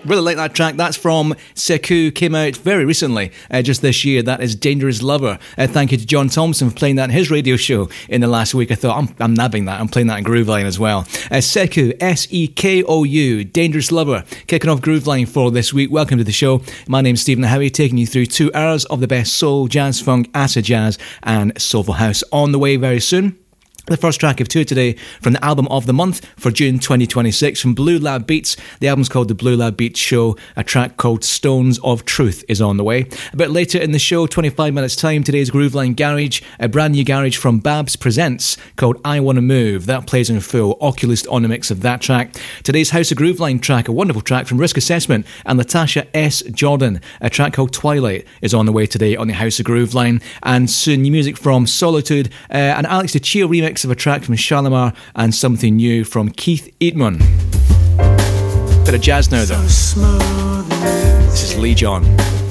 Really like that track. That's from Sekou, came out very recently, just this year. That is Dangerous Lover. Thank you to John Thompson for playing that in his radio show in the last week. I thought, I'm nabbing that. I'm playing that in Grooveline as well. Sekou, Sekou, Dangerous Lover, kicking off Grooveline for this week. Welcome to the show. My name's Stephen Howie, taking you through 2 hours of the best soul, jazz, funk, acid jazz and soulful house. On the way very soon. The first track of 2 today from the album of the month for June 2026 from Blue Lab Beats. The album's called The Blue Lab Beats Show. A track called Stones of Truth is on the way. A bit later in the show, 25 minutes time, today's Grooveline Garage. A brand new garage from Babs Presents called I Wanna Move. That plays in full. Oculist on the mix of that track. Today's House of Grooveline track, a wonderful track from Risk Assessment and Latasha S. Jordan. A track called Twilight is on the way today on the House of Grooveline. And soon new music from Solitude, an Alex DiCio remix of a track from Shalimar and something new from Keith Eatman. Bit of jazz now though. This is Lee John.